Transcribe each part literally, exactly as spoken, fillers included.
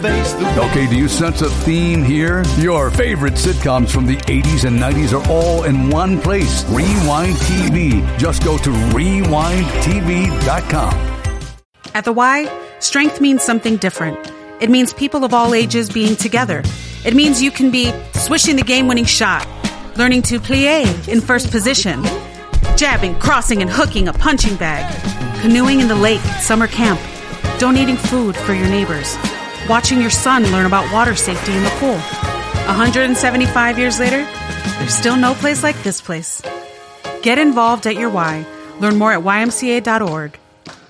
face the... Okay, do you sense a theme here? Your favorite sitcoms from the eighties and nineties are all in one place. Rewind T V. Just go to rewind t v dot com. At the Y, strength means something different. It means people of all ages being together. It means you can be swishing the game-winning shot, learning to plie in first position, jabbing, crossing, and hooking a punching bag, canoeing in the lake at summer camp, donating food for your neighbors, watching your son learn about water safety in the pool. one hundred seventy-five years later, there's still no place like this place. Get involved at your Y. Learn more at y m c a dot org.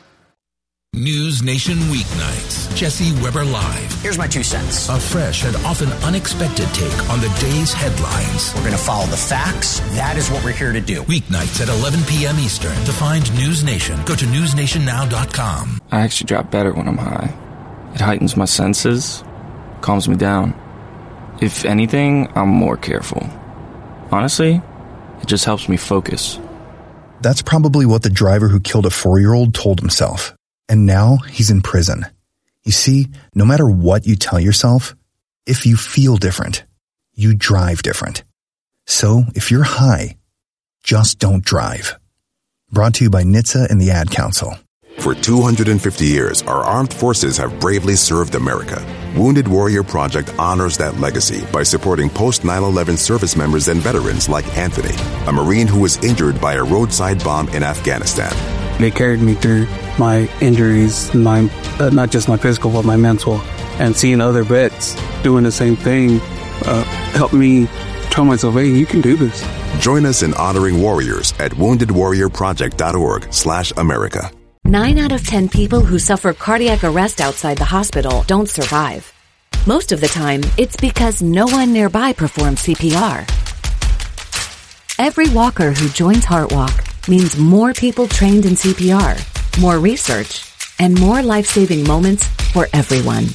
News Nation Weeknights. Jesse Weber Live. Here's my two cents. A fresh and often unexpected take on the day's headlines. We're going to follow the facts. That is what we're here to do. Weeknights at eleven p.m. Eastern. To find News Nation, go to news nation now dot com. I actually drop better when I'm high. It heightens my senses, calms me down. If anything, I'm more careful. Honestly, it just helps me focus. That's probably what the driver who killed a four-year-old told himself. And now he's in prison. You see, no matter what you tell yourself, if you feel different, you drive different. So if you're high, just don't drive. Brought to you by N H T S A and the Ad Council. For two hundred fifty years, our armed forces have bravely served America. Wounded Warrior Project honors that legacy by supporting post nine eleven service members and veterans like Anthony, a Marine who was injured by a roadside bomb in Afghanistan. They carried me through my injuries, my uh, not just my physical, but my mental. And seeing other vets doing the same thing uh, helped me tell myself, hey, you can do this. Join us in honoring warriors at wounded warrior project dot org slash America. Nine out of ten people who suffer cardiac arrest outside the hospital don't survive. Most of the time, it's because no one nearby performs C P R. Every walker who joins HeartWalk means more people trained in C P R, more research, and more life-saving moments for everyone.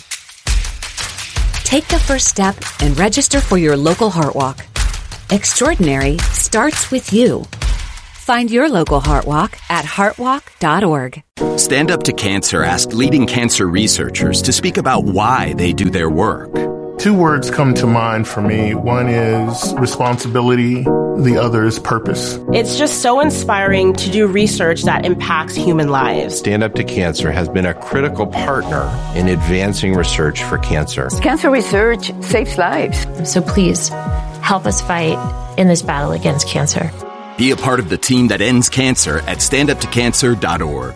Take the first step and register for your local HeartWalk. Extraordinary starts with you. Find your local HeartWalk at heart walk dot org. Stand Up to Cancer asked leading cancer researchers to speak about why they do their work. Two words come to mind for me. One is responsibility. The other is purpose. It's just so inspiring to do research that impacts human lives. Stand Up to Cancer has been a critical partner in advancing research for cancer. Cancer research saves lives. So please help us fight in this battle against cancer. Be a part of the team that ends cancer at stand up to cancer dot org.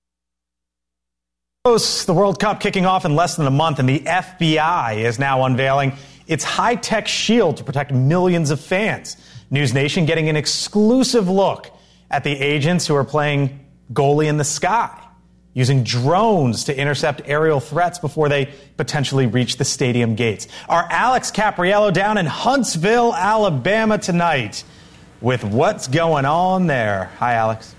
The World Cup kicking off in less than a month, and the F B I is now unveiling its high-tech shield to protect millions of fans. News Nation getting an exclusive look at the agents who are playing goalie in the sky, using drones to intercept aerial threats before they potentially reach the stadium gates. Our Alex Capriello down in Huntsville, Alabama tonight with what's going on there. Hi, Alex.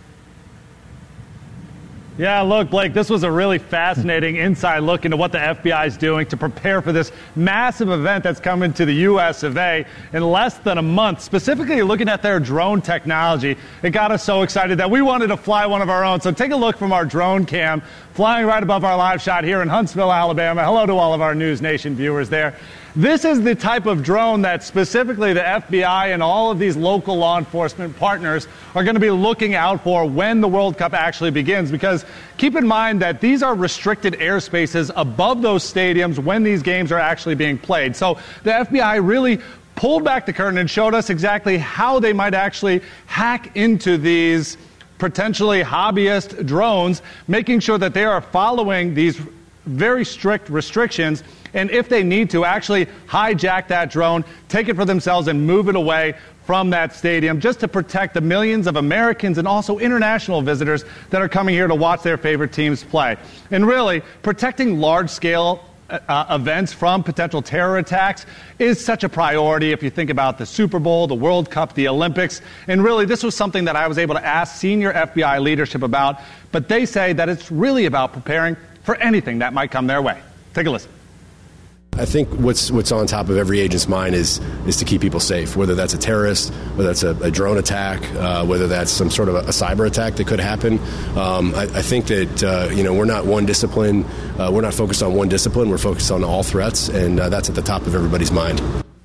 Yeah, look, Blake, this was a really fascinating inside look into what the F B I is doing to prepare for this massive event that's coming to the U S of A in less than a month. Specifically, looking at their drone technology, it got us so excited that we wanted to fly one of our own. So take a look from our drone cam, flying right above our live shot here in Huntsville, Alabama. Hello to all of our News Nation viewers there. This is the type of drone that specifically the F B I and all of these local law enforcement partners are going to be looking out for when the World Cup actually begins. Because keep in mind that these are restricted airspaces above those stadiums when these games are actually being played. So the F B I really pulled back the curtain and showed us exactly how they might actually hack into these potentially hobbyist drones, making sure that they are following these very strict restrictions, and if they need to, actually hijack that drone, take it for themselves, and move it away from that stadium just to protect the millions of Americans and also international visitors that are coming here to watch their favorite teams play. And really, protecting large-scale uh, events from potential terror attacks is such a priority if you think about the Super Bowl, the World Cup, the Olympics. And really, this was something that I was able to ask senior F B I leadership about, but they say that it's really about preparing for anything that might come their way. Take a listen. I think what's what's on top of every agent's mind is is to keep people safe, whether that's a terrorist, whether that's a, a drone attack, uh, whether that's some sort of a, a cyber attack that could happen. Um, I, I think that uh, you know we're not one discipline. Uh, we're not focused on one discipline. We're focused on all threats, and uh, that's at the top of everybody's mind.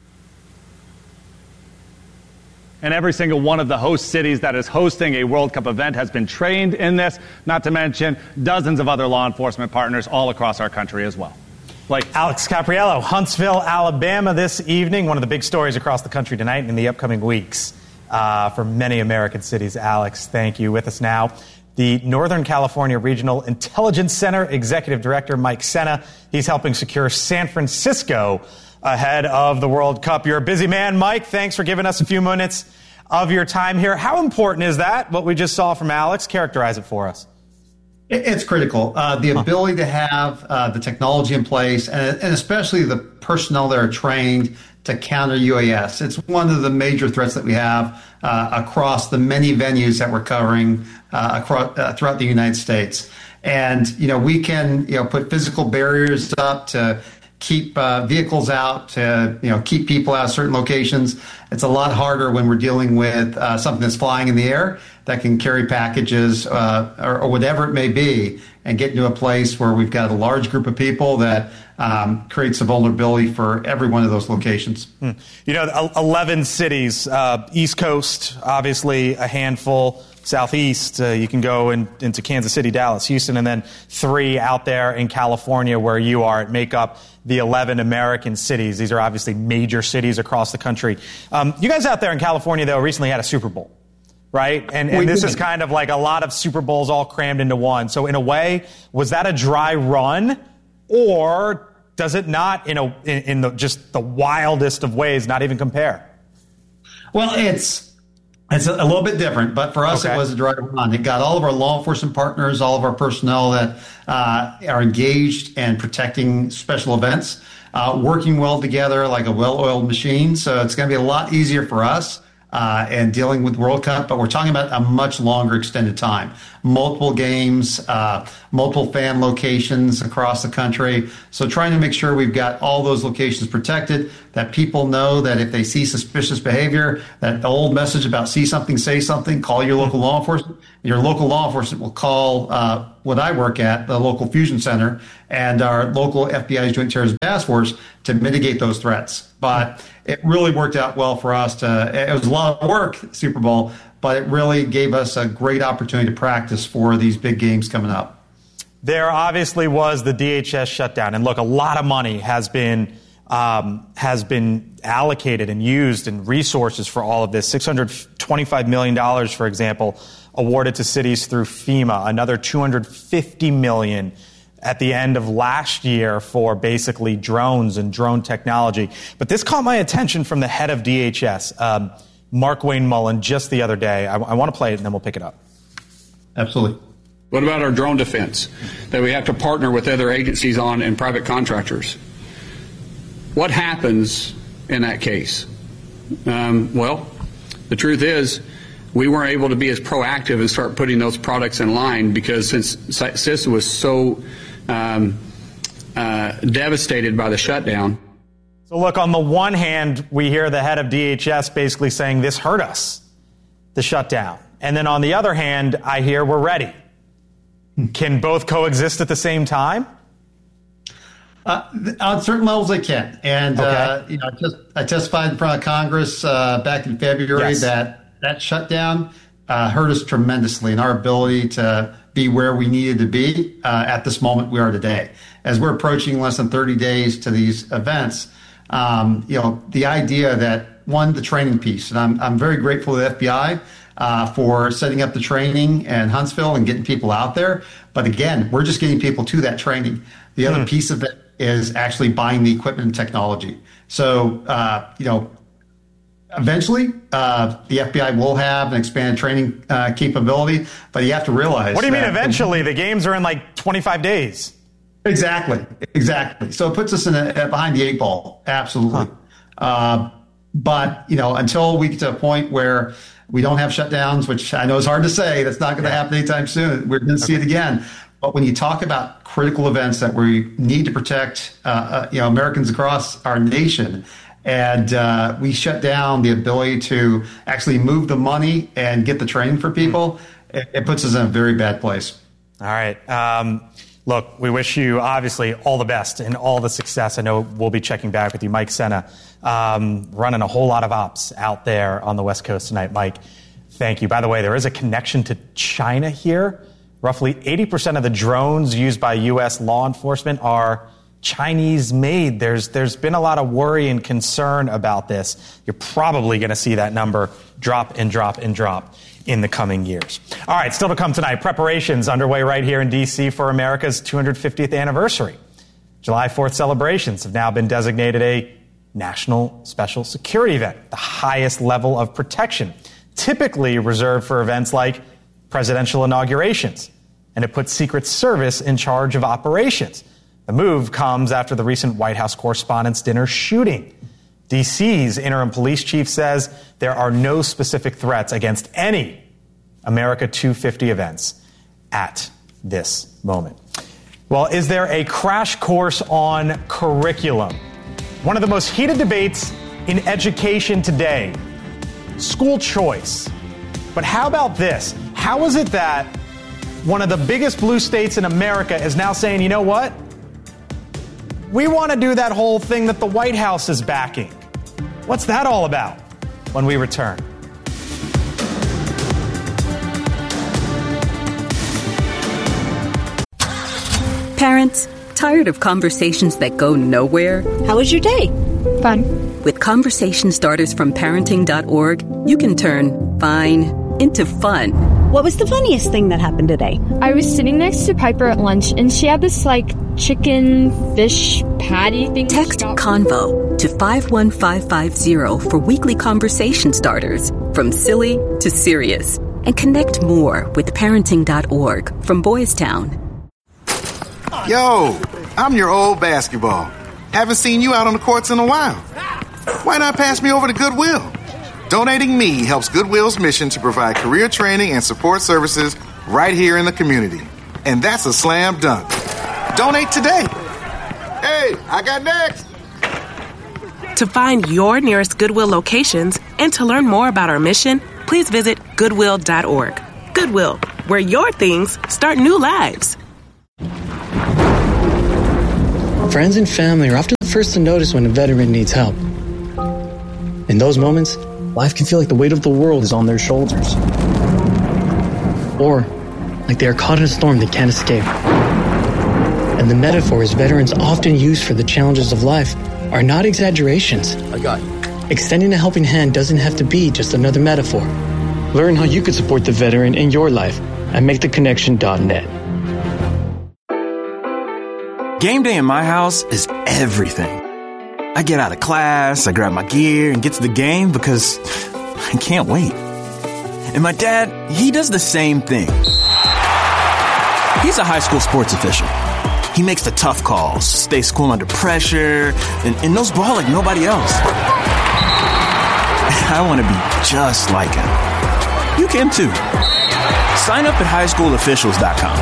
And every single one of the host cities that is hosting a World Cup event has been trained in this, not to mention dozens of other law enforcement partners all across our country as well. Like Alex Capriello, Huntsville, Alabama this evening. One of the big stories across the country tonight and in the upcoming weeks uh, for many American cities. Alex, thank you. With us now, the Northern California Regional Intelligence Center Executive Director Mike Sena. He's helping secure San Francisco ahead of the World Cup. You're a busy man, Mike. Thanks for giving us a few minutes of your time here. How important is that, what we just saw from Alex? Characterize it for us. It's critical. Uh, the ability to have uh, the technology in place, and, and especially the personnel that are trained to counter U A S. It's one of the major threats that we have uh, across the many venues that we're covering uh, across uh, throughout the United States. And, you know, we can, you know, put physical barriers up to keep uh, vehicles out, to, you know, keep people out of certain locations. It's a lot harder when we're dealing with uh, something that's flying in the air that can carry packages uh, or, or whatever it may be, and get into a place where we've got a large group of people that um, creates a vulnerability for every one of those locations. Hmm. You know, eleven cities, uh, East Coast, obviously a handful. Southeast, uh, you can go in, into Kansas City, Dallas, Houston, and then three out there in California where you are make up the eleven American cities. These are obviously major cities across the country. Um, you guys out there in California, though, recently had a Super Bowl, right? And, and this is kind of like a lot of Super Bowls all crammed into one. So in a way, was that a dry run, or does it not, in, a, in, in the, just the wildest of ways, not even compare? Well, it's... It's a, a little bit different, but for us, okay. It was a dry run. It got all of our law enforcement partners, all of our personnel that uh, are engaged in protecting special events, uh, working well together like a well-oiled machine. So it's going to be a lot easier for us uh, in dealing with World Cup, but we're talking about a much longer extended time. Multiple games, uh, multiple fan locations across the country. So trying to make sure we've got all those locations protected, that people know that if they see suspicious behavior, that old message about see something, say something, call your local law enforcement. Your local law enforcement will call uh, what I work at, the local fusion center, and our local F B I Joint Terrorism Task Force to mitigate those threats. But it really worked out well for us. To, it was a lot of work, Super Bowl, but it really gave us a great opportunity to practice for these big games coming up. There obviously was the D H S shutdown. And look, a lot of money has been um, has been allocated and used and resources for all of this. six hundred twenty-five million dollars, for example, awarded to cities through FEMA. Another two hundred fifty million dollars at the end of last year for basically drones and drone technology. But this caught my attention from the head of D H S, um, Mark Wayne Mullen, just the other day. I, I want to play it and then we'll pick it up. Absolutely. What about our drone defense that we have to partner with other agencies on and private contractors? What happens in that case? Um, well, the truth is we weren't able to be as proactive and start putting those products in line because since CISA was so um, uh, devastated by the shutdown. So look, on the one hand, we hear the head of D H S basically saying this hurt us, the shutdown. And then on the other hand, I hear we're ready. Can both coexist at the same time? Uh, on certain levels, they can. And okay. uh, you know, just, I testified in front of Congress uh, back in February yes. that that shutdown uh, hurt us tremendously in our ability to be where we needed to be uh, at this moment we are today. As we're approaching less than thirty days to these events, um, you know, the idea that, one, the training piece, and I'm, I'm very grateful to the F B I uh, for setting up the training in Huntsville and getting people out there. But again, we're just getting people to that training. The other mm. piece of it is actually buying the equipment and technology. So, uh, you know, eventually uh, the F B I will have an expanded training uh, capability, but you have to realize. What do you mean eventually? The games are in like twenty-five days. Exactly, exactly. So it puts us in a, behind the eight ball, absolutely. Huh. Uh, but, you know, until we get to a point where we don't have shutdowns, which I know is hard to say, that's not going to yeah. happen anytime soon. We're going to okay. see it again. But when you talk about critical events that we need to protect, uh, uh, you know, Americans across our nation, and uh, we shut down the ability to actually move the money and get the training for people, it, it puts us in a very bad place. All right. Um, look, we wish you obviously all the best and all the success. I know we'll be checking back with you. Mike Sena, um, running a whole lot of ops out there on the West Coast tonight. Mike, thank you. By the way, there is a connection to China here. Roughly eighty percent of the drones used by U S law enforcement are Chinese-made. There's there's been a lot of worry and concern about this. You're probably going to see that number drop and drop and drop in the coming years. All right, still to come tonight, preparations underway right here in D C for America's two hundred fiftieth anniversary. July fourth celebrations have now been designated a national special security event, the highest level of protection, typically reserved for events like presidential inaugurations, and it puts Secret Service in charge of operations. The move comes after the recent White House Correspondents' Dinner shooting. D C's interim police chief says there are no specific threats against any America two fifty events at this moment. Well, is there a crash course on curriculum? One of the most heated debates in education today, school choice. But how about this? How is it that one of the biggest blue states in America is now saying, you know what? We want to do that whole thing that the White House is backing. What's that all about? When we return. Parents, tired of conversations that go nowhere? How was your day? Fun. With conversation starters from parenting dot org, you can turn fine into fun. What was the funniest thing that happened today? I was sitting next to Piper at lunch, and she had this, like, chicken fish patty thing. Text CONVO to five one five five zero for weekly conversation starters, from silly to serious. And connect more with parenting dot org from Boys Town. Yo, I'm your old basketball. Haven't seen you out on the courts in a while. Why not pass me over to Goodwill? Donating me helps Goodwill's mission to provide career training and support services right here in the community. And that's a slam dunk. Donate today. Hey, I got next. To find your nearest Goodwill locations and to learn more about our mission, please visit goodwill dot org. Goodwill, where your things start new lives. Friends and family are often the first to notice when a veteran needs help. In those moments, life can feel like the weight of the world is on their shoulders. Or like they are caught in a storm they can't escape. And the metaphors veterans often use for the challenges of life are not exaggerations. I got you. Extending a helping hand doesn't have to be just another metaphor. Learn how you can support the veteran in your life at make the connection dot net. Game day in my house is everything. I get out of class, I grab my gear, and get to the game because I can't wait. And my dad, he does the same thing. He's a high school sports official. He makes the tough calls, stays cool under pressure, and, and knows ball like nobody else. I want to be just like him. You can too. Sign up at high school officials dot com.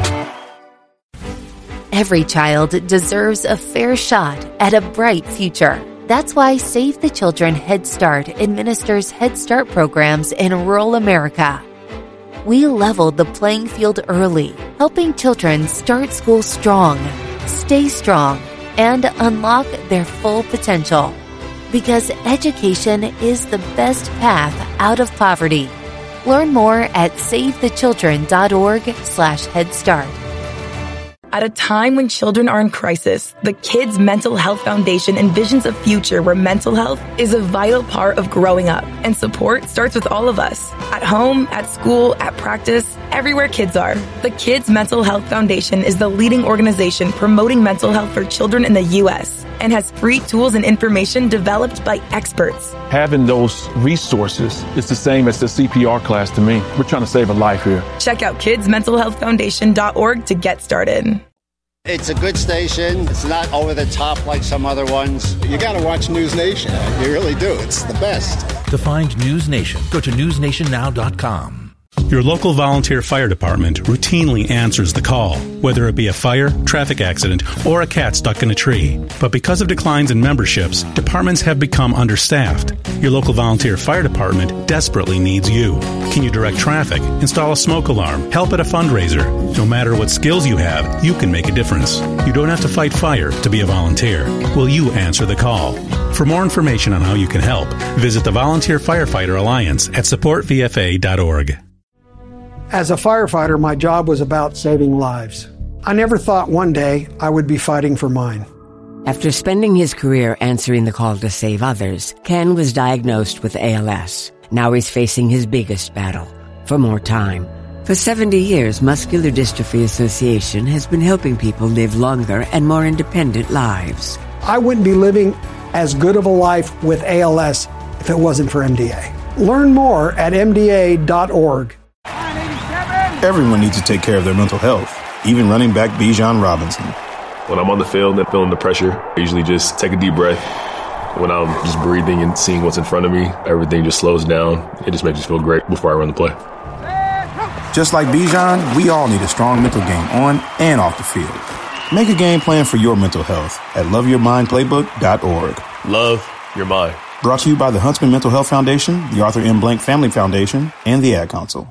Every child deserves a fair shot at a bright future. That's why Save the Children Head Start administers Head Start programs in rural America. We leveled the playing field early, helping children start school strong, stay strong, and unlock their full potential. Because education is the best path out of poverty. Learn more at save the children dot org slash head start. At a time when children are in crisis, the Kids Mental Health Foundation envisions a future where mental health is a vital part of growing up, and support starts with all of us. At home, at school, at practice, everywhere kids are. The Kids Mental Health Foundation is the leading organization promoting mental health for children in the U S and has free tools and information developed by experts. Having those resources is the same as the C P R class to me. We're trying to save a life here. Check out kids mental health foundation dot org to get started. It's a good station. It's not over the top like some other ones. You got to watch News Nation. You really do. It's the best. To find News Nation, go to news nation now dot com. Your local volunteer fire department routinely answers the call, whether it be a fire, traffic accident, or a cat stuck in a tree. But because of declines in memberships, departments have become understaffed. Your local volunteer fire department desperately needs you. Can you direct traffic, install a smoke alarm, help at a fundraiser? No matter what skills you have, you can make a difference. You don't have to fight fire to be a volunteer. Will you answer the call? For more information on how you can help, visit the Volunteer Firefighter Alliance at support v f a dot org. As a firefighter, my job was about saving lives. I never thought one day I would be fighting for mine. After spending his career answering the call to save others, Ken was diagnosed with A L S. Now he's facing his biggest battle, for more time. For seventy years, Muscular Dystrophy Association has been helping people live longer and more independent lives. I wouldn't be living as good of a life with A L S if it wasn't for M D A. Learn more at m d a dot org. Everyone needs to take care of their mental health, even running back Bijan Robinson. When I'm on the field and feeling the pressure, I usually just take a deep breath. When I'm just breathing and seeing what's in front of me, everything just slows down. It just makes me feel great before I run the play. Just like Bijan, we all need a strong mental game on and off the field. Make a game plan for your mental health at love your mind playbook dot org. Love your mind. Brought to you by the Huntsman Mental Health Foundation, the Arthur M. Blank Family Foundation, and the Ad Council.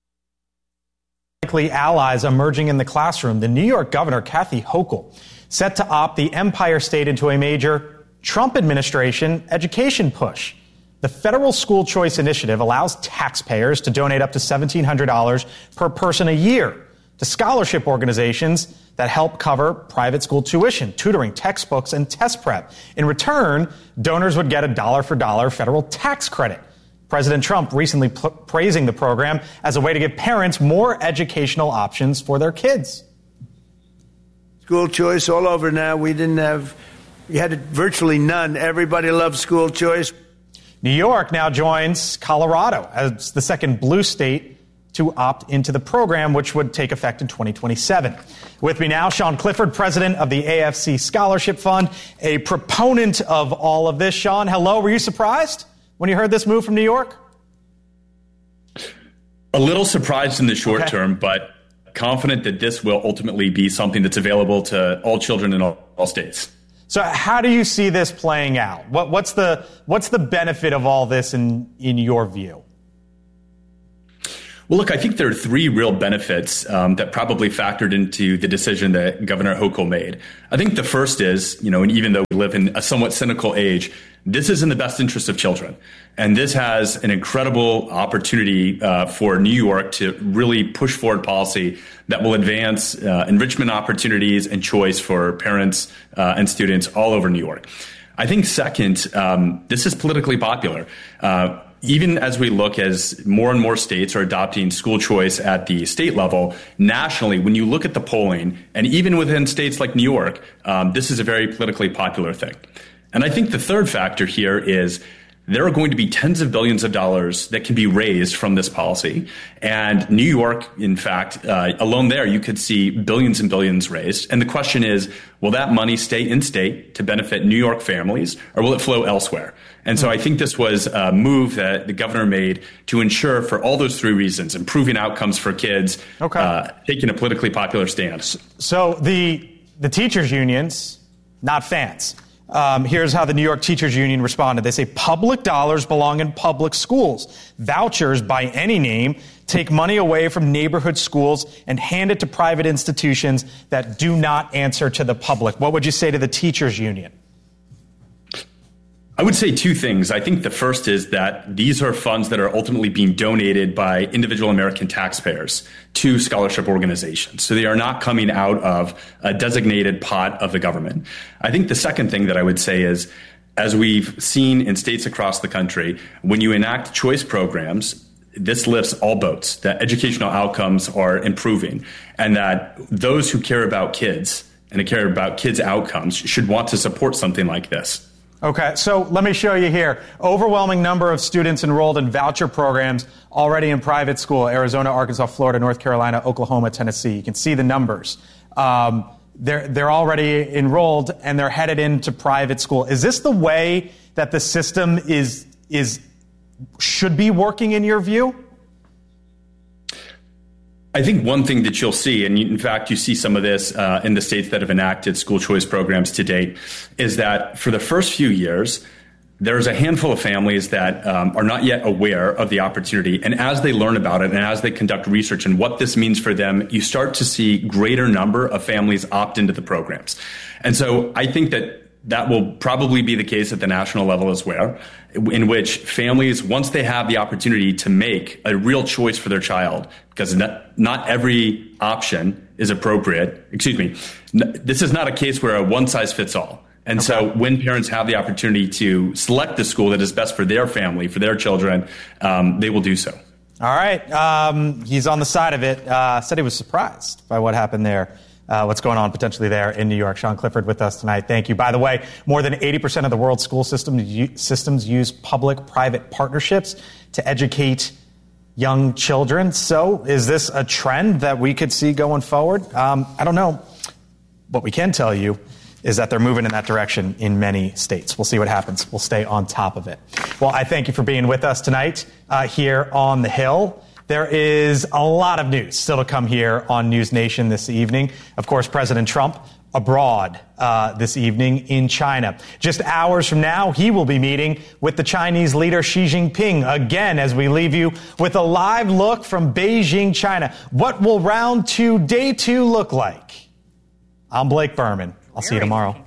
Likely allies emerging in the classroom. The New York governor, Kathy Hochul, set to opt the Empire State into a major Trump administration education push. The Federal School Choice Initiative allows taxpayers to donate up to seventeen hundred dollars per person a year to scholarship organizations that help cover private school tuition, tutoring, textbooks, and test prep. In return, donors would get a dollar-for-dollar federal tax credit. President Trump recently p- praising the program as a way to give parents more educational options for their kids. School choice all over now. We didn't have, we had virtually none. Everybody loves school choice. New York now joins Colorado as the second blue state to opt into the program, which would take effect in twenty twenty-seven. With me now, Sean Clifford, president of the A F C Scholarship Fund, a proponent of all of this. Sean, hello. Were you surprised when you heard this move from New York? A little surprised in the short okay. term, but confident that this will ultimately be something that's available to all children in all, all states. So how do you see this playing out? What, what's the what's the benefit of all this in, in your view? Well, look, I think there are three real benefits um, that probably factored into the decision that Governor Hochul made. I think the first is, you know, and even though we live in a somewhat cynical age, this is in the best interest of children. And this has an incredible opportunity uh, for New York to really push forward policy that will advance uh, enrichment opportunities and choice for parents uh, and students all over New York. I think second, um, this is politically popular. Uh, Even as we look as more and more states are adopting school choice at the state level, nationally, when you look at the polling, and even within states like New York, um, this is a very politically popular thing. And I think the third factor here is there are going to be tens of billions of dollars that can be raised from this policy. And New York, in fact, uh, alone there, you could see billions and billions raised. And the question is, will that money stay in state to benefit New York families, or will it flow elsewhere? And so I think this was a move that the governor made to ensure, for all those three reasons, improving outcomes for kids, okay. uh, taking a politically popular stance. So the the teachers' unions, not fans. Um, here's how the New York Teachers Union responded. They say public dollars belong in public schools. Vouchers, by any name, take money away from neighborhood schools and hand it to private institutions that do not answer to the public. What would you say to the Teachers Union? I would say two things. I think the first is that these are funds that are ultimately being donated by individual American taxpayers to scholarship organizations. So they are not coming out of a designated pot of the government. I think the second thing that I would say is, as we've seen in states across the country, when you enact choice programs, this lifts all boats, that educational outcomes are improving, and that those who care about kids and care about kids' outcomes should want to support something like this. Okay, so let me show you here. Overwhelming number of students enrolled in voucher programs already in private school. Arizona, Arkansas, Florida, North Carolina, Oklahoma, Tennessee. You can see the numbers. Um, they're, they're already enrolled and they're headed into private school. Is this the way that the system is, is, should be working in your view? I think one thing that you'll see, and in fact, you see some of this uh, in the states that have enacted school choice programs to date, is that for the first few years, there's a handful of families that um, are not yet aware of the opportunity. And as they learn about it and as they conduct research and what this means for them, you start to see greater number of families opt into the programs. And so I think that that will probably be the case at the national level as well, in which families, once they have the opportunity to make a real choice for their child, because not, not every option is appropriate, excuse me, this is not a case where a one-size-fits-all. And okay. so when parents have the opportunity to select the school that is best for their family, for their children, um, they will do so. All right. Um, he's on the side of it. Uh, said he was surprised by what happened there. Uh, what's going on potentially there in New York. Sean Clifford with us tonight. Thank you. By the way, more than eighty percent of the world's school systems, systems use public-private partnerships to educate young children. So is this a trend that we could see going forward? Um, I don't know. What we can tell you is that they're moving in that direction in many states. We'll see what happens. We'll stay on top of it. Well, I thank you for being with us tonight uh, here on the Hill. There is a lot of news still to come here on News Nation this evening. Of course, President Trump abroad uh, this evening in China. Just hours from now, he will be meeting with the Chinese leader Xi Jinping again as we leave you with a live look from Beijing, China. What will round two, day two look like? I'm Blake Berman. I'll see you tomorrow.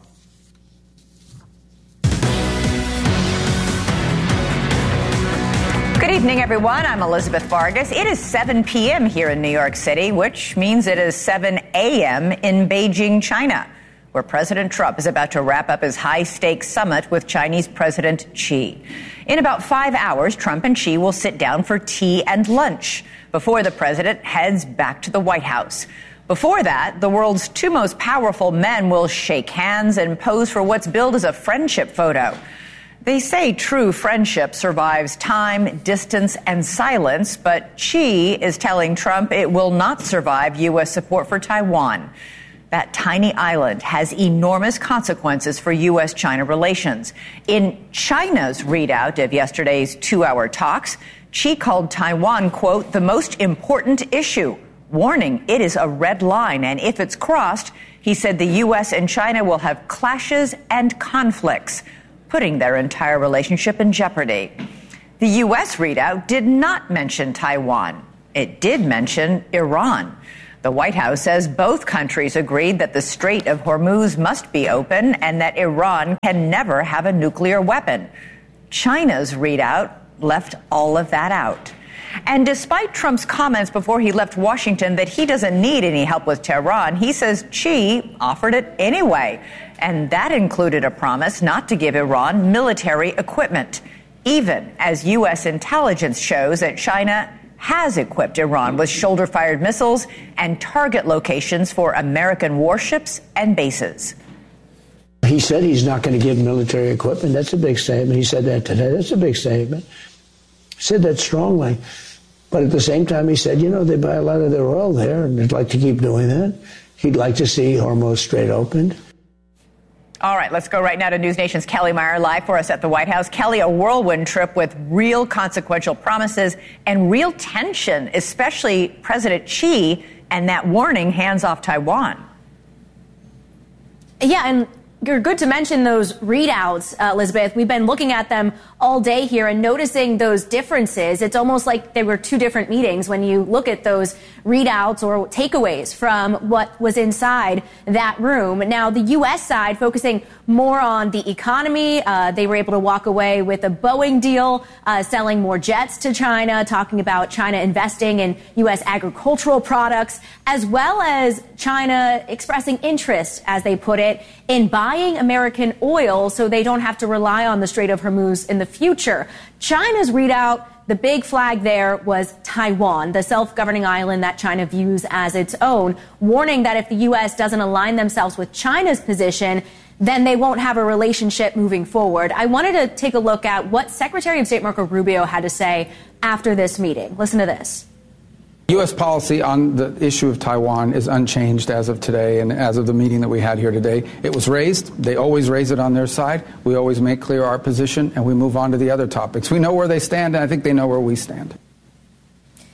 Good evening, everyone. I'm Elizabeth Vargas. It is seven p.m. here in New York City, which means it is seven a.m. in Beijing, China, where President Trump is about to wrap up his high-stakes summit with Chinese President Xi. In about five hours, Trump and Xi will sit down for tea and lunch before the president heads back to the White House. Before that, the world's two most powerful men will shake hands and pose for what's billed as a friendship photo. They say true friendship survives time, distance, and silence, but Xi is telling Trump it will not survive U S support for Taiwan. That tiny island has enormous consequences for U S China relations. In China's readout of yesterday's two-hour talks, Xi called Taiwan, quote, the most important issue, warning it is a red line, and if it's crossed, he said the U S and China will have clashes and conflicts, putting their entire relationship in jeopardy. The U S readout did not mention Taiwan. It did mention Iran. The White House says both countries agreed that the Strait of Hormuz must be open and that Iran can never have a nuclear weapon. China's readout left all of that out. And despite Trump's comments before he left Washington that he doesn't need any help with Tehran, he says Xi offered it anyway. And that included a promise not to give Iran military equipment, even as U S intelligence shows that China has equipped Iran with shoulder-fired missiles and target locations for American warships and bases. He said he's not going to give military equipment. That's a big statement. He said that today. That's a big statement. He said that strongly. But at the same time, he said, you know, they buy a lot of their oil there, and they'd like to keep doing that. He'd like to see Hormuz Strait opened. All right, let's go right now to News Nation's Kelly Meyer live for us at the White House. Kelly, a whirlwind trip with real consequential promises and real tension, especially President Xi and that warning, hands off Taiwan. Yeah, and you're good to mention those readouts, uh, Elizabeth. We've been looking at them all day here and noticing those differences. It's almost like they were two different meetings when you look at those readouts or takeaways from what was inside that room. Now, the U S side focusing more on the economy. Uh, they were able to walk away with a Boeing deal, uh, selling more jets to China, talking about China investing in U S agricultural products, as well as China expressing interest, as they put it, in buying American oil so they don't have to rely on the Strait of Hormuz in the future. China's readout, the big flag there was Taiwan, the self-governing island that China views as its own, warning that if the U S doesn't align themselves with China's position, then they won't have a relationship moving forward. I wanted to take a look at what Secretary of State Marco Rubio had to say after this meeting. Listen to this. U S policy on the issue of Taiwan is unchanged as of today and as of the meeting that we had here today. It was raised. They always raise it on their side. We always make clear our position, and we move on to the other topics. We know where they stand, and I think they know where we stand.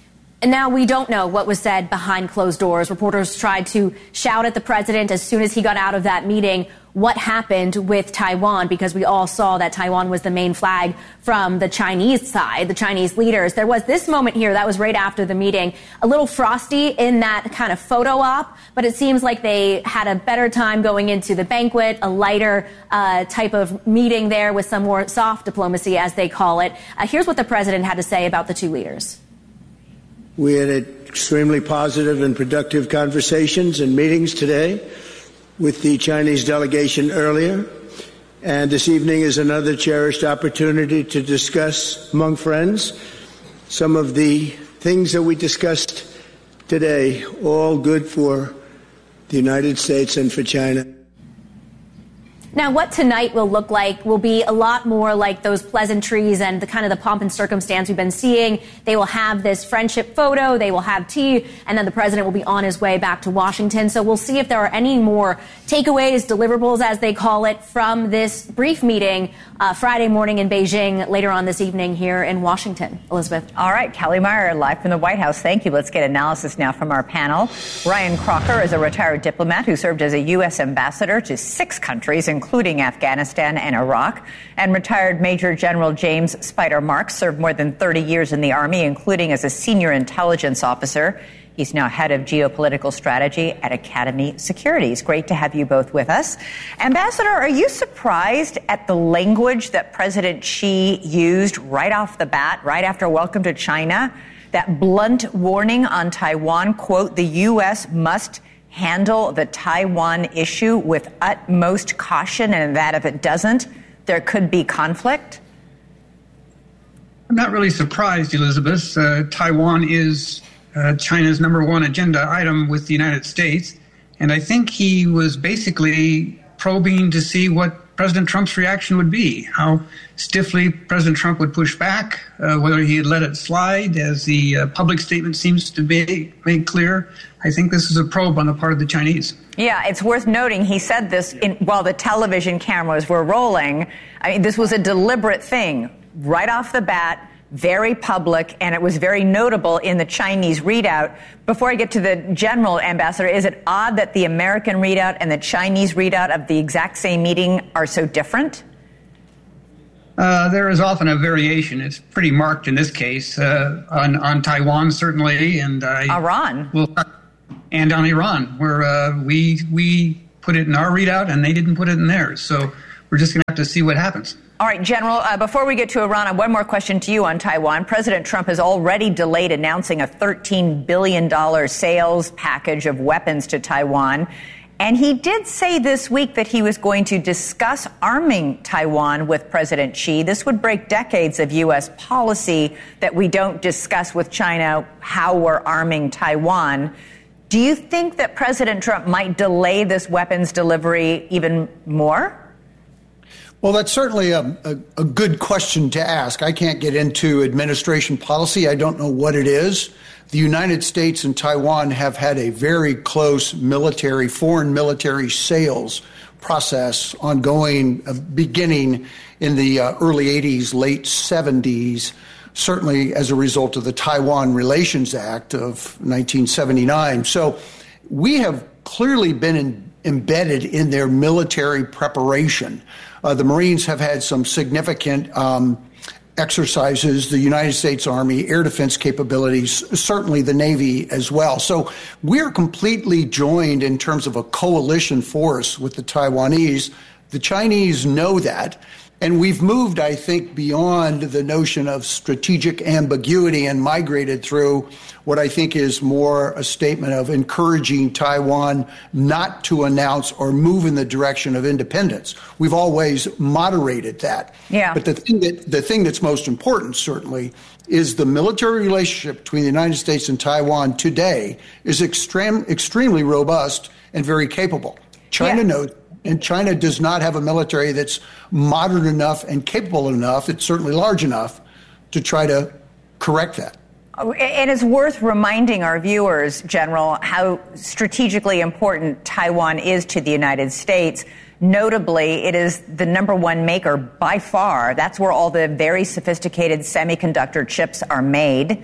And now we don't know what was said behind closed doors. Reporters tried to shout at the president as soon as he got out of that meeting what happened with Taiwan, because we all saw that Taiwan was the main flag from the Chinese side, the Chinese leaders. There was this moment here that was right after the meeting, a little frosty in that kind of photo op, but it seems like they had a better time going into the banquet, a lighter uh, type of meeting there with some more soft diplomacy, as they call it. Uh, here's what the president had to say about the two leaders. We had extremely positive and productive conversations and meetings today with the Chinese delegation earlier, and this evening is another cherished opportunity to discuss among friends some of the things that we discussed today, all good for the United States and for China. Now, what tonight will look like will be a lot more like those pleasantries and the kind of the pomp and circumstance we've been seeing. They will have this friendship photo, they will have tea, and then the president will be on his way back to Washington. So we'll see if there are any more takeaways, deliverables, as they call it, from this brief meeting uh, Friday morning in Beijing, later on this evening here in Washington. Elizabeth. All right, Kelly Meyer, live from the White House. Thank you. Let's get analysis now from our panel. Ryan Crocker is a retired diplomat who served as a U S ambassador to six countries, including including Afghanistan and Iraq, and retired Major General James Spider Marks served more than thirty years in the Army, including as a senior intelligence officer. He's now head of geopolitical strategy at Academy Securities. Great to have you both with us. Ambassador, are you surprised at the language that President Xi used right off the bat, right after Welcome to China? That blunt warning on Taiwan, quote, the U S must handle the Taiwan issue with utmost caution, and that if it doesn't, there could be conflict? I'm not really surprised, Elizabeth. Uh, Taiwan is uh, China's number one agenda item with the United States, and I think he was basically probing to see what President Trump's reaction would be, how stiffly President Trump would push back, uh, whether he had let it slide, as the uh, public statement seems to be made clear. I think this is a probe on the part of the Chinese. Yeah, it's worth noting he said this in, while the television cameras were rolling. I mean, this was a deliberate thing right off the bat, very public, and it was very notable in the Chinese readout. Before I get to the general, Ambassador, is it odd that the American readout and the Chinese readout of the exact same meeting are so different? Uh, there is often a variation. It's pretty marked in this case uh, on, on Taiwan, certainly, and I Iran. Will, and on Iran, where uh, we we put it in our readout and they didn't put it in theirs. So we're just going to have to see what happens. All right, General, uh, before we get to Iran, one more question to you on Taiwan. President Trump has already delayed announcing a thirteen billion dollars sales package of weapons to Taiwan. And he did say this week that he was going to discuss arming Taiwan with President Xi. This would break decades of U S policy that we don't discuss with China how we're arming Taiwan. Do you think that President Trump might delay this weapons delivery even more? Well, that's certainly a, a, a good question to ask. I can't get into administration policy. I don't know what it is. The United States and Taiwan have had a very close military, foreign military sales process ongoing, uh, beginning in the uh, early eighties, late seventies, certainly as a result of the Taiwan Relations Act of nineteen seventy-nine. So we have clearly been in, embedded in their military preparation. Uh, the Marines have had some significant um, exercises, the United States Army, air defense capabilities, certainly the Navy as well. So we're completely joined in terms of a coalition force with the Taiwanese. The Chinese know that. And we've moved, I think, beyond the notion of strategic ambiguity and migrated through what I think is more a statement of encouraging Taiwan not to announce or move in the direction of independence. We've always moderated that. Yeah. But the thing that, the thing that's most important, certainly, is the military relationship between the United States and Taiwan today is extreme, extremely robust and very capable. China yeah. knows. And China does not have a military that's modern enough and capable enough, it's certainly large enough, to try to correct that. It is worth reminding our viewers, General, how strategically important Taiwan is to the United States. Notably, it is the number one maker by far. That's where all the very sophisticated semiconductor chips are made.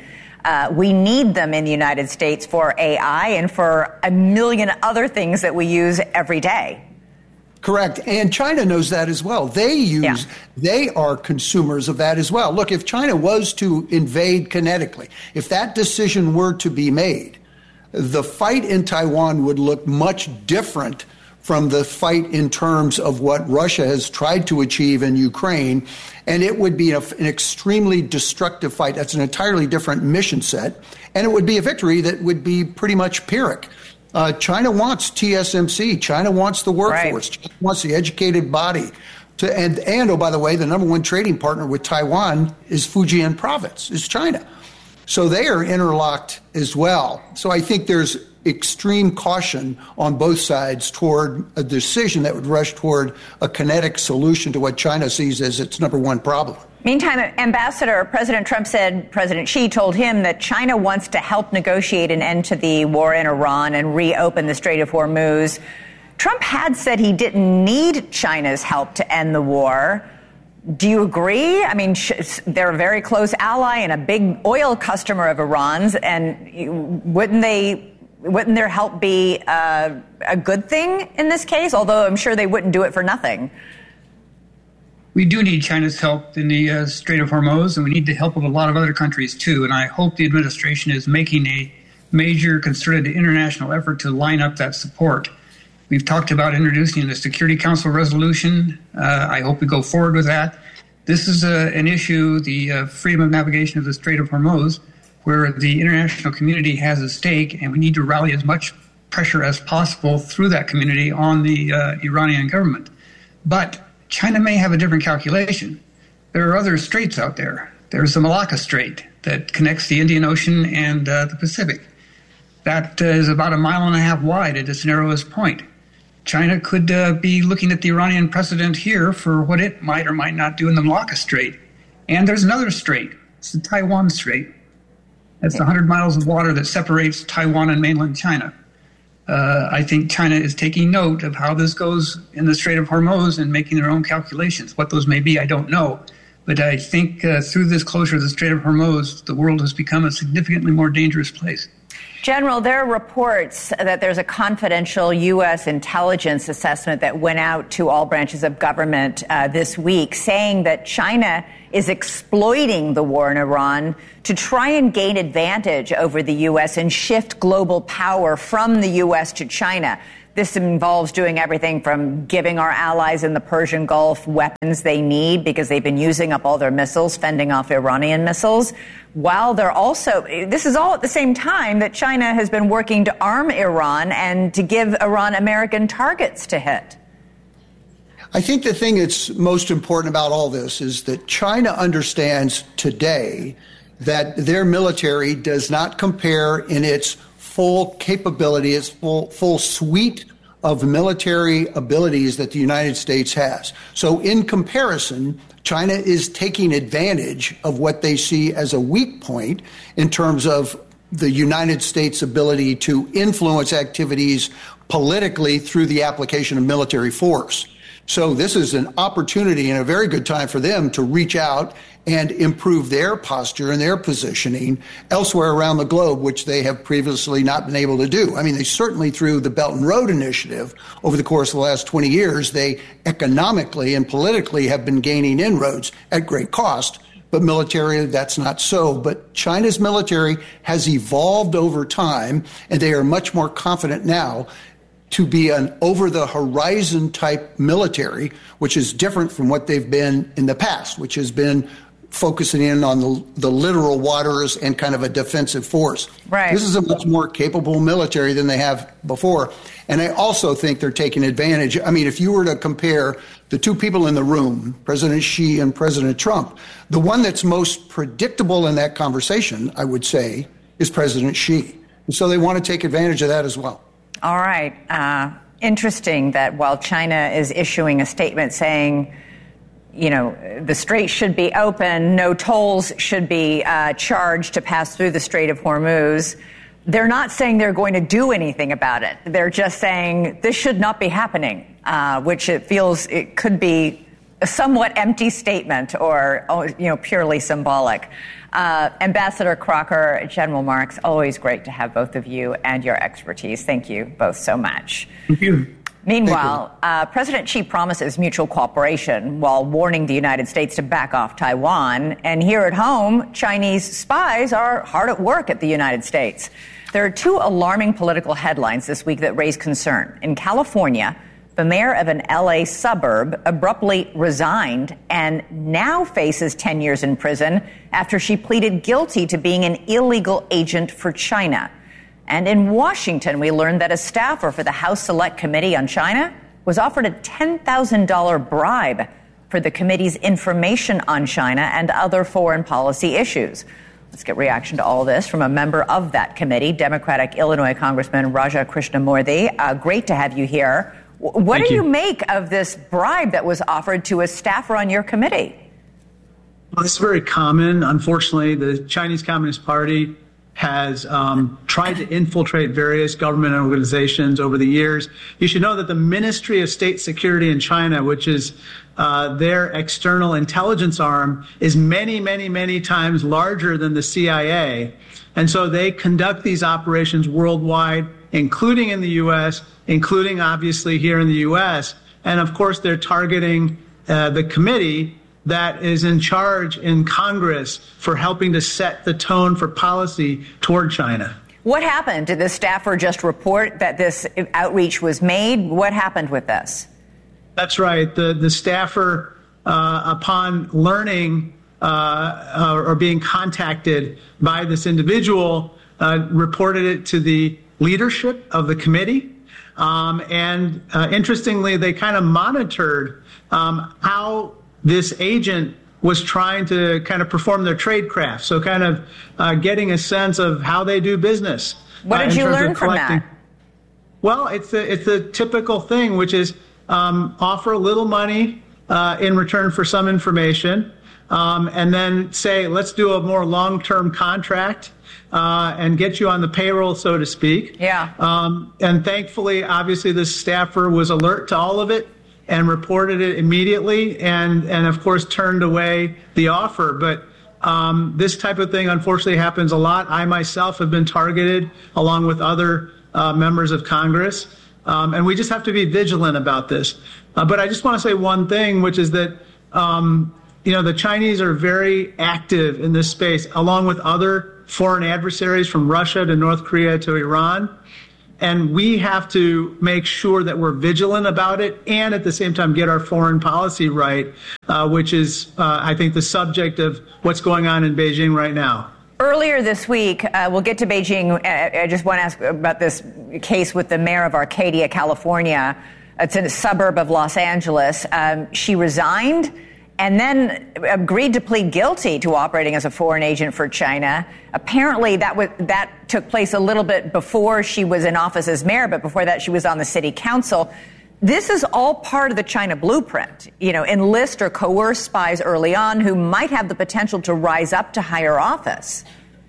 Uh, we need them in the United States for A I and for a million other things that we use every day. Correct. And China knows that as well. They use, yeah. they are consumers of that as well. Look, if China was to invade kinetically, if that decision were to be made, the fight in Taiwan would look much different from the fight in terms of what Russia has tried to achieve in Ukraine. And it would be a, an extremely destructive fight. That's an entirely different mission set. And it would be a victory that would be pretty much Pyrrhic. Uh, China wants T S M C. China wants the workforce. Right. China wants the educated body. To, and, and, oh, by the way, the number one trading partner with Taiwan is Fujian province, is China. So they are interlocked as well. So I think there's extreme caution on both sides toward a decision that would rush toward a kinetic solution to what China sees as its number one problem. Meantime, Ambassador, President Trump said President Xi told him that China wants to help negotiate an end to the war in Iran and reopen the Strait of Hormuz. Trump had said he didn't need China's help to end the war. Do you agree? I mean, they're a very close ally and a big oil customer of Iran's, and wouldn't they, wouldn't their help be uh, a good thing in this case? Although I'm sure they wouldn't do it for nothing. We do need China's help in the uh, Strait of Hormuz, and we need the help of a lot of other countries, too. And I hope the administration is making a major concerted international effort to line up that support. We've talked about introducing the Security Council resolution. Uh, I hope we go forward with that. This is a, an issue, the uh, freedom of navigation of the Strait of Hormuz, where the international community has a stake, and we need to rally as much pressure as possible through that community on the uh, Iranian government. But China may have a different calculation. There are other straits out there. There's the Malacca Strait that connects the Indian Ocean and uh, the Pacific. That uh, is about a mile and a half wide at its narrowest point. China could uh, be looking at the Iranian precedent here for what it might or might not do in the Malacca Strait. And there's another strait. It's the Taiwan Strait. That's the one hundred miles of water that separates Taiwan and mainland China. Uh, I think China is taking note of how this goes in the Strait of Hormuz and making their own calculations. What those may be, I don't know. But I think uh, through this closure of the Strait of Hormuz, the world has become a significantly more dangerous place. General, there are reports that there's a confidential U S intelligence assessment that went out to all branches of government uh, this week saying that China is exploiting the war in Iran to try and gain advantage over the U S and shift global power from the U S to China. This involves doing everything from giving our allies in the Persian Gulf weapons they need because they've been using up all their missiles, fending off Iranian missiles, while they're also, this is all at the same time that China has been working to arm Iran and to give Iran American targets to hit. I think the thing that's most important about all this is that China understands today that their military does not compare in its full capability, its full, full suite of military abilities that the United States has. So in comparison, China is taking advantage of what they see as a weak point in terms of the United States' ability to influence activities politically through the application of military force. So this is an opportunity and a very good time for them to reach out and improve their posture and their positioning elsewhere around the globe, which they have previously not been able to do. I mean, they certainly, through the Belt and Road Initiative, over the course of the last twenty years, they economically and politically have been gaining inroads at great cost. But militarily, that's not so. But China's military has evolved over time, and they are much more confident now to be an over-the-horizon type military, which is different from what they've been in the past, which has been focusing in on the, the literal waters and kind of a defensive force. Right. This is a much more capable military than they have before. And I also think they're taking advantage. I mean, if you were to compare the two people in the room, President Xi and President Trump, the one that's most predictable in that conversation, I would say, is President Xi. And so they want to take advantage of that as well. All right. Uh, interesting that while China is issuing a statement saying, you know, the strait should be open, no tolls should be uh, charged to pass through the Strait of Hormuz, they're not saying they're going to do anything about it. They're just saying this should not be happening, uh, which it feels it could be a somewhat empty statement or, you know, purely symbolic. Uh, Ambassador Crocker, General Marks, always great to have both of you and your expertise. Thank you both so much. Thank you. Meanwhile, uh, President Xi promises mutual cooperation while warning the United States to back off Taiwan. And here at home, Chinese spies are hard at work at the United States. There are two alarming political headlines this week that raise concern. In California, the mayor of an L A suburb abruptly resigned and now faces ten years in prison after she pleaded guilty to being an illegal agent for China. And in Washington, we learned that a staffer for the House Select Committee on China was offered a ten thousand dollars bribe for the committee's information on China and other foreign policy issues. Let's get reaction to all this from a member of that committee, Democratic Illinois Congressman Raja Krishnamoorthy. Uh, great to have you here. What Thank do you. you make of this bribe that was offered to a staffer on your committee? Well, this is very common. Unfortunately, the Chinese Communist Party has um, tried to infiltrate various government organizations over the years. You should know that the Ministry of State Security in China, which is uh, their external intelligence arm, is many, many, many times larger than the C I A. And so they conduct these operations worldwide, including in the U S, including obviously here in the U S. And of course, they're targeting uh, the committee that is in charge in Congress for helping to set the tone for policy toward China. What happened? Did the staffer just report that this outreach was made? What happened with this? That's right. The, the staffer, uh, upon learning uh, uh, or being contacted by this individual, uh, reported it to the leadership of the committee. Um, and uh, interestingly, they kind of monitored um, how this agent was trying to kind of perform their trade craft. So kind of uh, getting a sense of how they do business. What did uh, you learn from that? Well, it's a, it's a typical thing, which is um, offer a little money uh, in return for some information, um, and then say, let's do a more long-term contract uh, and get you on the payroll, so to speak. Yeah. Um, and thankfully, obviously, this staffer was alert to all of it and reported it immediately, and, and of course, turned away the offer. But um, this type of thing, unfortunately, happens a lot. I myself have been targeted, along with other uh, members of Congress, um, and we just have to be vigilant about this. Uh, but I just want to say one thing, which is that, um, you know, the Chinese are very active in this space, along with other foreign adversaries from Russia to North Korea to Iran. And we have to make sure that we're vigilant about it and at the same time get our foreign policy right, uh, which is, uh, I think, the subject of what's going on in Beijing right now. Earlier this week, uh, we'll get to Beijing. I just want to ask about this case with the mayor of Arcadia, California. It's in a suburb of Los Angeles. Um, she resigned and then agreed to plead guilty to operating as a foreign agent for China. Apparently, that was, that took place a little bit before she was in office as mayor, but before that, she was on the city council. This is all part of the China blueprint. You know, enlist or coerce spies early on who might have the potential to rise up to higher office.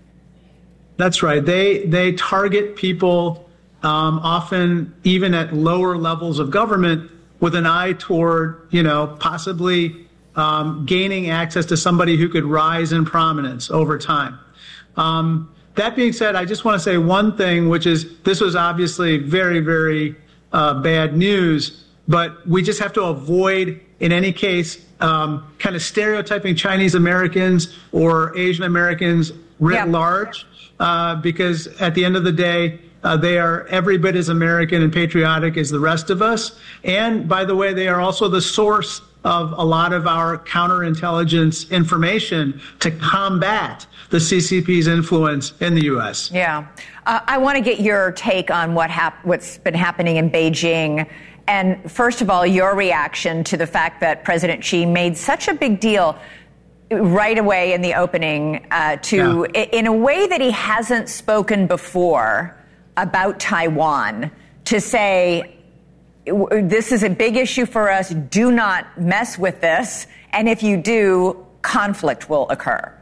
That's right. They they target people um, often even at lower levels of government with an eye toward, you know, possibly Um, gaining access to somebody who could rise in prominence over time. Um, that being said, I just want to say one thing, which is this was obviously very, very uh, bad news, but we just have to avoid, in any case, um, kind of stereotyping Chinese Americans or Asian Americans writ Yeah. large, uh, because at the end of the day, Uh, they are every bit as American and patriotic as the rest of us. And by the way, they are also the source of a lot of our counterintelligence information to combat the C C P's influence in the U S. Yeah. Uh, I want to get your take on what hap- what's been happening in Beijing. And first of all, your reaction to the fact that President Xi made such a big deal right away in the opening uh, to, yeah. in a way that he hasn't spoken before, about Taiwan, to say, this is a big issue for us, do not mess with this, and if you do, conflict will occur.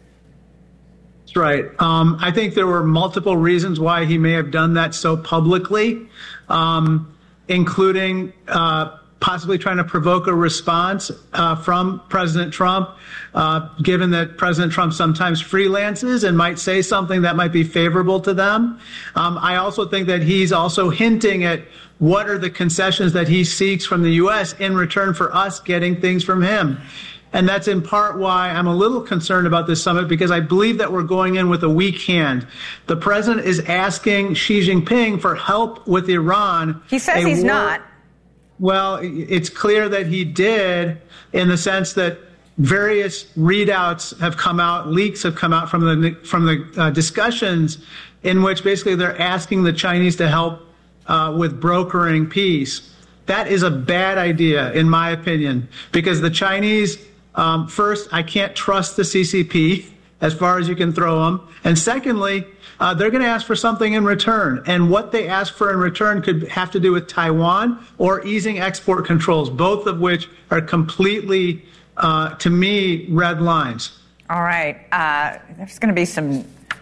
That's right. Um, I think there were multiple reasons why he may have done that so publicly, um, including uh, possibly trying to provoke a response uh, from President Trump, uh, given that President Trump sometimes freelances and might say something that might be favorable to them. Um, I also think that he's also hinting at what are the concessions that he seeks from the U S in return for us getting things from him. And that's in part why I'm a little concerned about this summit, because I believe that we're going in with a weak hand. The president is asking Xi Jinping for help with Iran. He says he's war- not. Well, it's clear that he did, in the sense that various readouts have come out, leaks have come out from the from the uh, discussions in which basically they're asking the Chinese to help uh, with brokering peace. That is a bad idea, in my opinion, because the Chinese, um, first, I can't trust the C C P as far as you can throw them. And secondly, uh, they're going to ask for something in return. And what they ask for in return could have to do with Taiwan or easing export controls, both of which are completely, uh, to me, red lines. All right. Uh, there's going to be some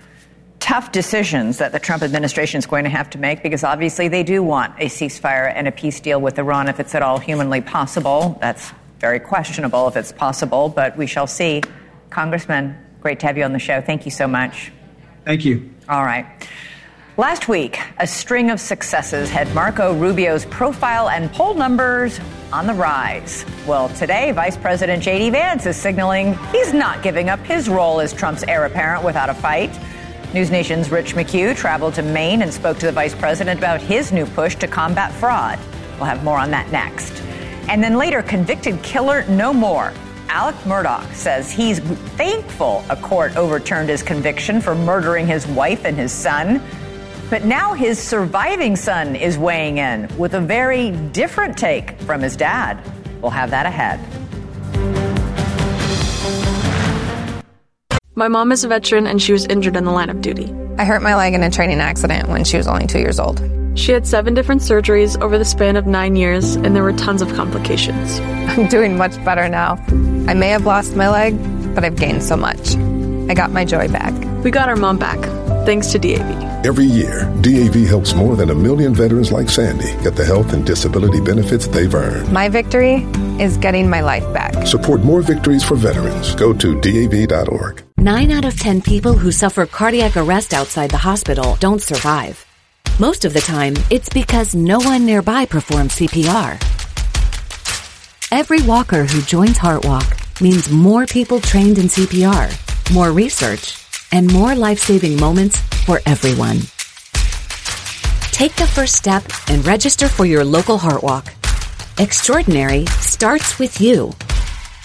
tough decisions that the Trump administration is going to have to make, because obviously they do want a ceasefire and a peace deal with Iran if it's at all humanly possible. That's very questionable if it's possible, but we shall see. Congressman, great to have you on the show. Thank you so much. Thank you. All right. Last week, a string of successes had Marco Rubio's profile and poll numbers on the rise. Well, today, Vice President J D Vance is signaling he's not giving up his role as Trump's heir apparent without a fight. News Nation's Rich McHugh traveled to Maine and spoke to the vice president about his new push to combat fraud. We'll have more on that next. And then later, convicted killer no more. Alec Murdaugh says he's thankful a court overturned his conviction for murdering his wife and his son. But now his surviving son is weighing in with a very different take from his dad. We'll have that ahead. My mom is a veteran and she was injured in the line of duty. I hurt my leg in a training accident when she was only two years old. She had seven different surgeries over the span of nine years, and there were tons of complications. I'm doing much better now. I may have lost my leg, but I've gained so much. I got my joy back. We got our mom back, thanks to D A V. Every year, D A V helps more than a million veterans like Sandy get the health and disability benefits they've earned. My victory is getting my life back. Support more victories for veterans. Go to D A V dot org. Nine out of ten people who suffer cardiac arrest outside the hospital don't survive. Most of the time, it's because no one nearby performs C P R. Every walker who joins HeartWalk means more people trained in C P R, more research, and more life-saving moments for everyone. Take the first step and register for your local HeartWalk. Extraordinary starts with you.